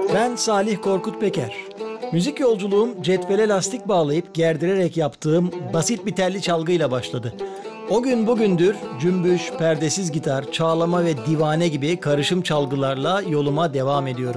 Ben Salih Korkut Peker. Müzik yolculuğum cetvele lastik bağlayıp gerdirerek yaptığım basit bir telli çalgıyla başladı. O gün bugündür cümbüş, perdesiz gitar, çağlama ve divane gibi karışım çalgılarla yoluma devam ediyorum.